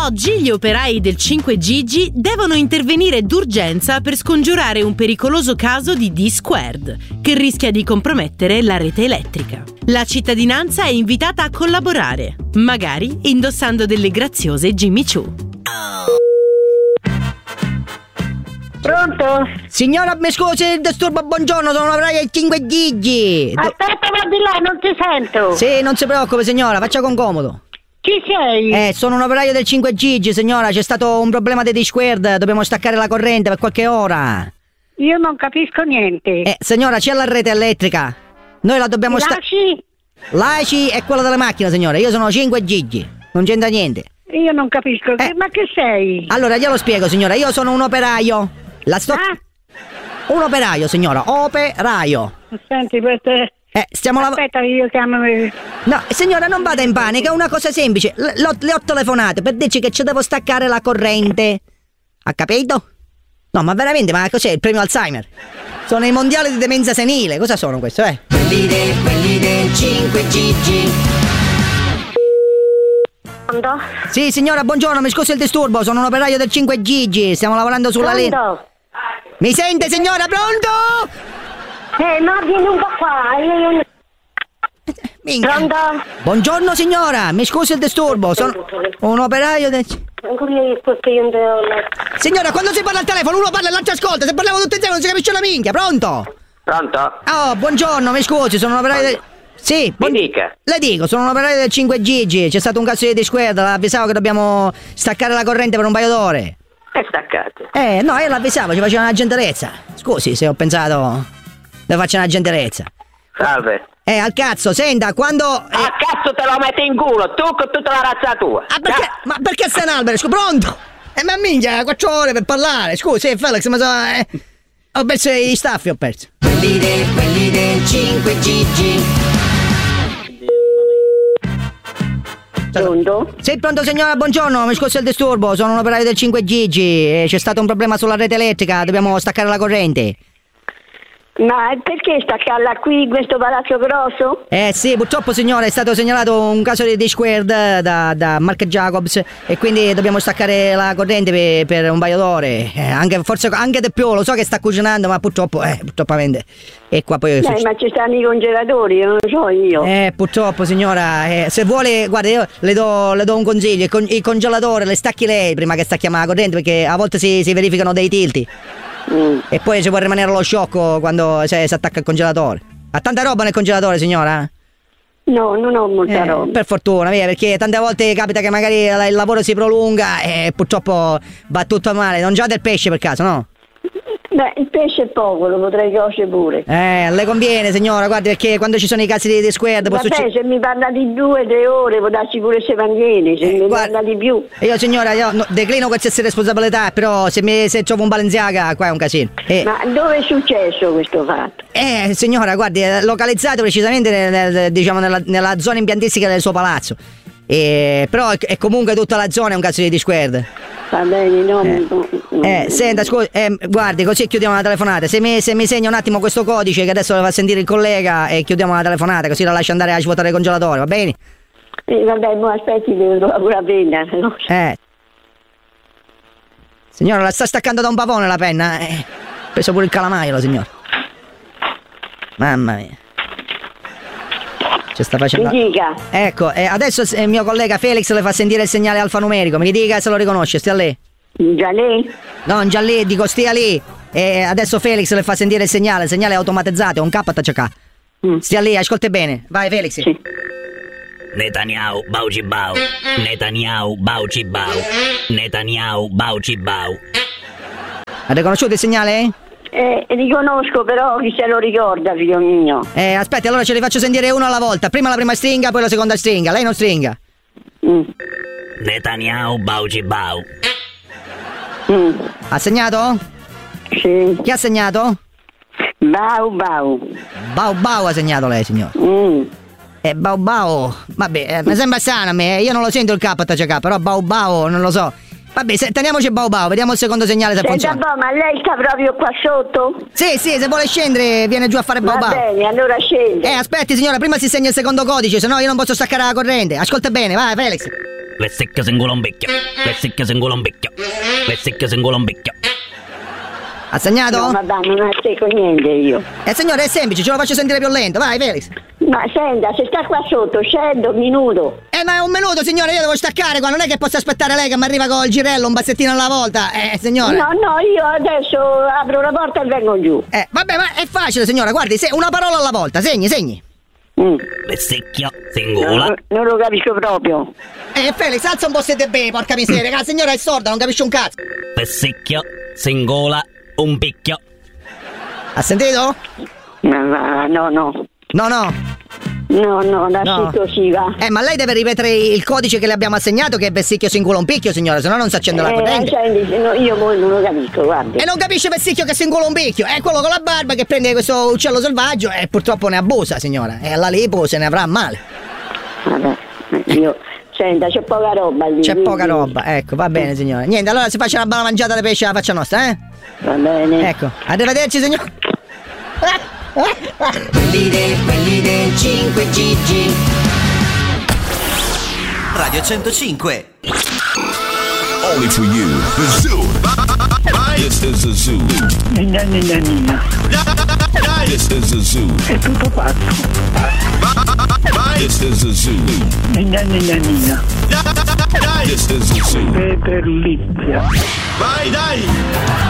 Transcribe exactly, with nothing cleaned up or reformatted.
Oggi gli operai del cinque Gigi devono intervenire d'urgenza per scongiurare un pericoloso caso di D-Squared che rischia di compromettere la rete elettrica. La cittadinanza è invitata a collaborare, magari indossando delle graziose Jimmy Choo. Pronto? Signora, mi scusi il disturbo, buongiorno, sono l'operaio del cinque Gigi. Aspetta, va di là, non ti sento. Sì, non si preoccupi signora, faccia con comodo. Chi sei? Eh, sono un operaio del cinque Gigi, signora, c'è stato un problema di D-Squared, dobbiamo staccare la corrente per qualche ora. Io non capisco niente. Eh, signora, c'è la rete elettrica. Noi la dobbiamo staccare. L'A C I è quella delle macchine, signora, io sono cinque Gigi, non c'entra niente. Io non capisco, Eh. ma che sei? Allora, glielo spiego, signora, io sono un operaio. La sto... Ah? Un operaio, signora, operaio. Senti, questo è... Eh, stiamo lavorando... Aspetta, io chiamo... No, signora, non vada in panico, è una cosa semplice. L- l'ho- le ho telefonato per dirci che ci devo staccare la corrente. Ha capito? No, ma veramente, ma cos'è il premio Alzheimer? Sono i mondiali di demenza senile, cosa sono questo, eh? Quelli del, quelli del cinque Gigi. Pronto? Sì, signora, buongiorno, mi scusi il disturbo, sono un operaio del cinque Gigi, stiamo lavorando sulla linea. Pronto? Mi sente, signora, pronto? Eh, no, vieni un po' qua. Io... Minchia. Pronto? Buongiorno, signora, mi scusi il disturbo, sono un operaio del... Ancora io perché io non devo... Signora, quando si parla al telefono uno parla e l'altro ascolta, se parliamo tutti insieme non si capisce una minchia, pronto? Pronto? Oh, buongiorno, mi scusi, sono un operaio del... Sì, buon... Mi dica. Le dico, sono un operaio del cinque Gigi, c'è stato un caso di D-Squared, l'avvisavo che dobbiamo staccare la corrente per un paio d'ore. È staccato. Eh, no, io l'avvisavo, ci faceva una gentilezza. Scusi se ho pensato... Le faccio una gentilezza. Salve. Eh, al cazzo, senta, quando... Eh... Ah, cazzo te lo metti in culo, tu con tutta la razza tua. Ah, perché? Ma perché sei in albero? Scusi, pronto? Eh, ma minchia, quattro ore per parlare. Scusi, eh, Felix, ma so... Eh... Ho perso gli staffi, ho perso. Quelli del, quelli del cinque Gigi. Pronto? Sì, pronto signora, buongiorno, mi scusi il disturbo, sono un operaio del cinque Gigi, eh, c'è stato un problema sulla rete elettrica, dobbiamo staccare la corrente. Ma perché staccarla qui in questo palazzo grosso? Eh sì, purtroppo signora è stato segnalato un caso di D-Squared da, da Mark Jacobs e quindi dobbiamo staccare la corrente per, per un paio d'ore, eh, anche, forse anche di più, lo so che sta cucinando ma purtroppo, eh, purtroppo e qua poi... Dai, ma ci stanno i congelatori, non lo so io. Eh, purtroppo signora, eh, se vuole, guarda, io le do, le do un consiglio, il, con, il congelatore le stacchi lei prima che stacchiamo la corrente perché a volte si, si verificano dei tilti. Mm. E poi ci può rimanere lo sciocco quando si, si attacca il congelatore. Ha tanta roba nel congelatore, signora? No, non ho molta Eh, roba. per fortuna, via, perché tante volte capita che magari il lavoro si prolunga e purtroppo va tutto male. Non già del pesce per caso, no? Beh, il pesce è poco, lo potrei cuocere pure. Eh, le conviene, signora, guardi, perché quando ci sono i casi di D-Squared può Vabbè, succedere... se mi parla di due, tre ore, può darci pure se mantieni, se Eh, mi guarda- parla di più. Io signora, io no, declino qualsiasi responsabilità, però se, mi, se trovo un Balenciaga qua è un casino. Eh, Ma dove è successo questo fatto? eh, signora, guardi, è localizzato precisamente nel- nel- diciamo, nella, nella zona impiantistica del suo palazzo. Eh, però è, è comunque tutta la zona è un caso di D-Squared. Va bene, no, Eh, no, no. eh, senta, scusi, eh, guardi, così chiudiamo la telefonata. Se mi, se mi segna un attimo questo codice che adesso lo fa sentire il collega e chiudiamo la telefonata, così la lascia andare a svuotare il congelatore, va bene? Eh, vabbè, mo aspetti, devo trovare pure la penna. No? Eh. Signora, la sta staccando da un pavone la penna? Eh. Preso pure il calamaio, signora. Mamma mia. Ci sta facendo... Mi dica. Ecco, eh, adesso il mio collega Felix le fa sentire il segnale alfanumerico. Mi dica se lo riconosce, stia lì. Già lei? No, già lì, dico stia lì. E adesso Felix le fa sentire il segnale, il segnale è automatizzato, è un K T C K. Mm. Stia lì, ascolti bene. Vai Felix. Sì. Netanyahu, Bauci Bau. Netanyahu, Bauci Bau. Netanyahu, Bauci Bau. Ha riconosciuto il segnale? Eh, riconosco, però chi se lo ricorda, figlio mio? Eh, aspetti, allora ce li faccio sentire uno alla volta. Prima la prima stringa, poi la seconda stringa. Lei non stringa. Mm. Netanyahu, Bauci Bau. Mm. Ha segnato? Sì. Chi ha segnato? Bau bau. Bau Bau ha segnato lei, signor. Mm. Eh, Bau Bau. Vabbè, eh, mi sembra strano a me. Io non lo sento il K T C K, però Bau Bau non lo so. Vabbè, se, teniamoci Bau Bau, vediamo il secondo segnale se Senta, funziona. boh, ma lei sta proprio qua sotto? Sì, sì, se vuole scendere viene giù a fare Bau Va Bau. bene, allora scende. Eh, aspetti signora, prima si segna il secondo codice, se no io non posso staccare la corrente. Ascolta bene, vai Felix. Vessicchio singola un becchio. Vessicchio singola un becchio. Vessicchio singola un becchio. Ha segnato? No, vabbè, non attacco niente io. Eh signore, è semplice, ce lo faccio sentire più lento. Vai, Felix. Ma senta, se sta qua sotto, scendo un minuto. Eh, ma è un minuto, signore, io devo staccare qua. Non è che posso aspettare lei che mi arriva col girello, un bassettino alla volta. Eh, signore. No, no, io adesso apro la porta e vengo giù. Eh, vabbè, ma è facile, signora. Guardi, se una parola alla volta. Segni, segni. Mm. Vessicchio singola. No, non lo capisco proprio. Eh, Felix, alza un po' se te be, porca miseria. La signora è sorda, non capisce un cazzo. Vessicchio singola un picchio. Ha sentito? No, no, no. No, no. No, no, lasci No. così, va. Eh, ma lei deve ripetere il codice che le abbiamo assegnato, che è vessicchio singola un picchio, signora, se no non si accende la Eh, corrente. senti, no, io poi non lo capisco, guarda. E non capisce vessicchio che singola un picchio. È quello con la barba che prende questo uccello selvaggio e purtroppo ne abusa, signora. E alla lipo se ne avrà male. Vabbè, io... Senta, c'è poca roba lì. C'è quindi- poca roba, ecco, va bene, signora. Niente, allora si faccia una bella mangiata di pesce alla faccia nostra, eh? Va bene. Ecco, arrivederci, signora. Quelli del, quelli del cinque Gigi. Radio centocinque. Only for you. The Zoo. This is the Zoo. Nina, nina, nina. This is the Zoo. È tutto fatto. This is the Zoo. Nina, nina, nina. This is the Zoo. Peter Lizia. Vai, dai!